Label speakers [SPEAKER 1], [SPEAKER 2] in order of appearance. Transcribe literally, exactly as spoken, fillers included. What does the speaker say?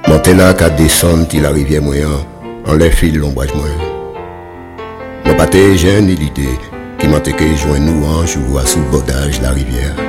[SPEAKER 1] Monter là qu'à descendre la rivière moyen, en les fil l'ombrage moyen. Mon pâté j'ai une idée qui m'a que joint nous un jour à sous bordage la rivière.